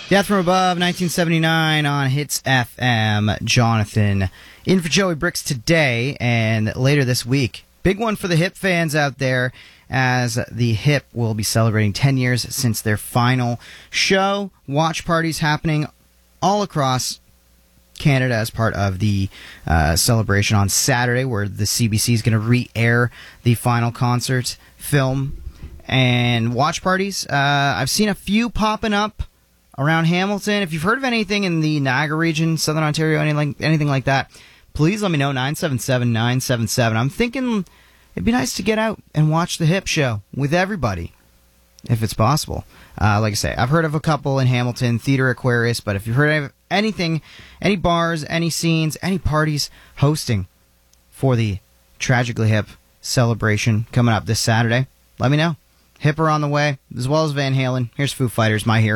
Death from Above, 1979 on Hits FM. Jonathan in for Joey Bricks today and later this week. Big one for the Hip fans out there, as the Hip will be celebrating 10 years since their final show. Watch parties happening all across Canada as part of the celebration on Saturday, where the CBC is going to re-air the final concert film. And watch parties, I've seen a few popping up around Hamilton. If you've heard of anything in the Niagara region, Southern Ontario, anything like that, please let me know, 977-977. I'm thinking it'd be nice to get out and watch the Hip show with everybody, if it's possible. Like I say, I've heard of a couple in Hamilton, Theatre Aquarius, but if you've heard of anything, any bars, any scenes, any parties hosting for the Tragically Hip celebration coming up this Saturday, let me know. Hip are on the way, as well as Van Halen. Here's Foo Fighters, My Hero.